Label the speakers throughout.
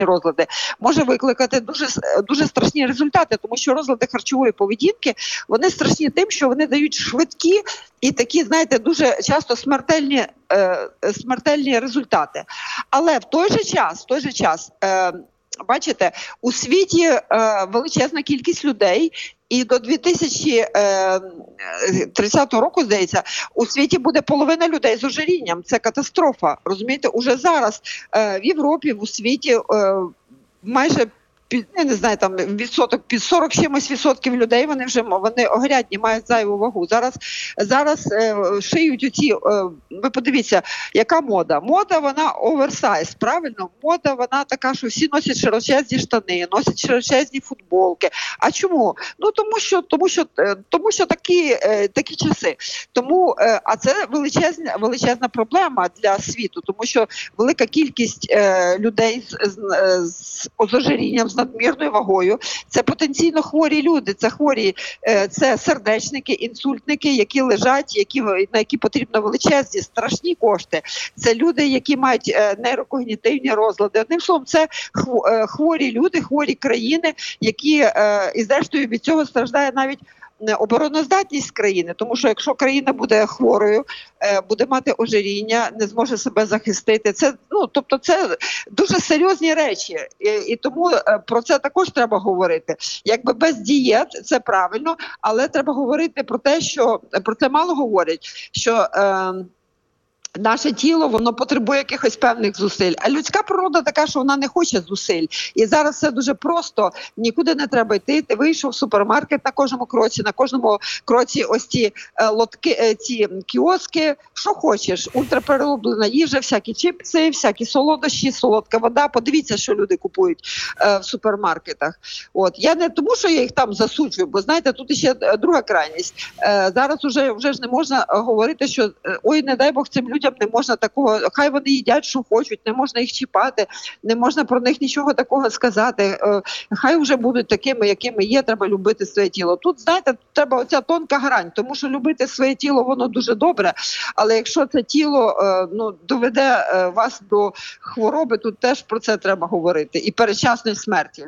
Speaker 1: розлади, може викликати дуже страшні результати, тому що розлади харчової поведінки, вони страшні тим, що вони дають швидкі і такі, знаєте, дуже часто смертельні результати. Але в той же час, бачите, у світі величезна кількість людей, і до 2030 року, здається, у світі буде половина людей з ожирінням. Це катастрофа. Розумієте, уже зараз в Європі, у світі майже я не знаю, там під 40 чимось відсотків людей вони огрядні, мають зайву вагу. Зараз шиють оці, ви подивіться, яка мода. Мода, вона оверсайз, правильно? Мода, вона така, що всі носять широчезні штани, носять широчезні футболки. А чому? Ну, тому що такі часи. А це величезна проблема для світу, тому що велика кількість людей з ожирінням, з надмірною вагою, це потенційно хворі люди, це сердечники, інсультники, які лежать, на які потрібно величезні, страшні кошти. Це люди, які мають нейрокогнітивні розлади. Одним словом, це хворі люди, хворі країни, які, і зрештою від цього страждає навіть обороноздатність країни, тому що якщо країна буде хворою, буде мати ожиріння, не зможе себе захистити, це дуже серйозні речі, і тому про це також треба говорити. Якби без дієт, це правильно, але треба говорити про те, що про це мало говорять, що наше тіло, воно потребує якихось певних зусиль. А людська природа така, що вона не хоче зусиль. І зараз все дуже просто, нікуди не треба йти. Ти вийшов в супермаркет на кожному кроці ось ці лотки, ці кіоски, що хочеш. Ультраперероблена їжа, всякі чіпси, всякі солодощі, солодка вода. Подивіться, що люди купують в супермаркетах. Я не тому, що я їх там засуджую, бо знаєте, тут ще друга крайність. Зараз вже ж не можна говорити, що ой, не дай Бог цим людям не можна такого, хай вони їдять, що хочуть, не можна їх чіпати, не можна про них нічого такого сказати. Хай вже будуть такими, якими є, треба любити своє тіло. Тут, знаєте, треба оця тонка грань, тому що любити своє тіло, воно дуже добре, але якщо це тіло доведе вас до хвороби, тут теж про це треба говорити. І передчасної смерті.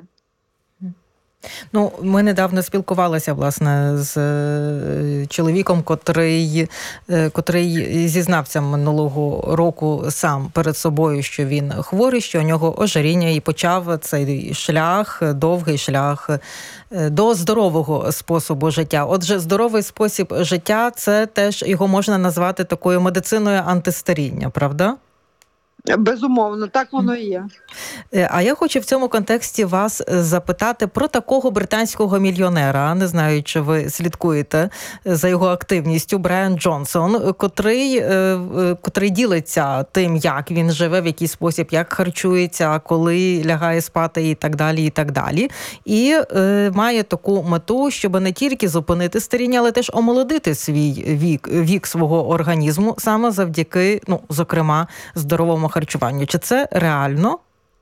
Speaker 2: Ми недавно спілкувалися, власне, з чоловіком, котрий зізнався минулого року сам перед собою, що він хворий, що у нього ожиріння, і почав цей довгий шлях до здорового способу життя. Отже, здоровий спосіб життя – це теж його можна назвати такою медициною антистаріння, правда?
Speaker 1: Безумовно, так воно і є.
Speaker 2: А я хочу в цьому контексті вас запитати про такого британського мільйонера, не знаю, чи ви слідкуєте за його активністю, Брайан Джонсон, котрий ділиться тим, як він живе, в який спосіб, як харчується, коли лягає спати і так далі, і так далі. І має таку мету, щоб не тільки зупинити старіння, але теж омолодити свій вік свого організму, саме завдяки, зокрема, здоровому харчуванню. Чи це реально?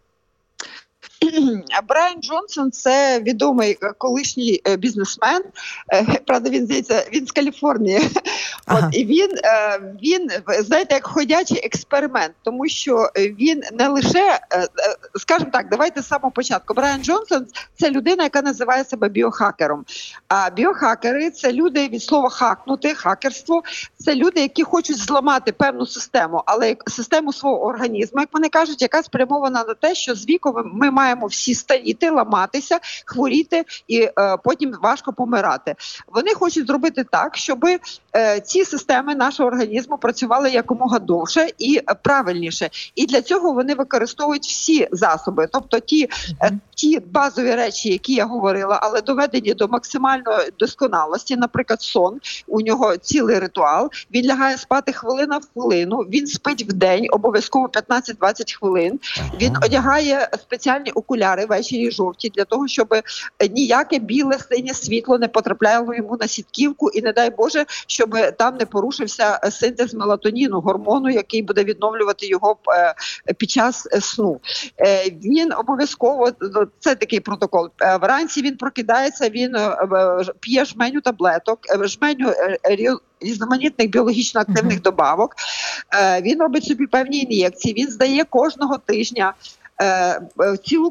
Speaker 1: Брайан Джонсон – це відомий колишній бізнесмен. Правда, він з Каліфорнії. І він, знаєте, як ходячий експеримент, тому що він не лише, скажімо так, давайте з самого початку. Брайан Джонсон – це людина, яка називає себе біохакером. А біохакери – це люди від слова хакнути, хакерство. Це люди, які хочуть зламати певну систему, але систему свого організму, як вони кажуть, яка спрямована на те, що з віком ми маємо всі старіти, ламатися, хворіти і потім важко помирати. Вони хочуть зробити так, щоб ці системи нашого організму працювали якомога довше і правильніше. І для цього вони використовують всі засоби. Тобто ті базові речі, які я говорила, але доведені до максимальної досконалості, наприклад, сон, у нього цілий ритуал, він лягає спати хвилина в хвилину, він спить в день, обов'язково 15-20 хвилин, він одягає спеціальні окуляри ввечері жовті, для того, щоб ніяке біле синє світло не потрапляло йому на сітківку, і не дай Боже, щоб там не порушився синтез мелатоніну, гормону, який буде відновлювати його під час сну. Він обов'язково, це такий протокол, вранці він прокидається, він п'є жменю таблеток, жменю різноманітних біологічно активних добавок, він робить собі певні ін'єкції, він здає кожного тижня цілу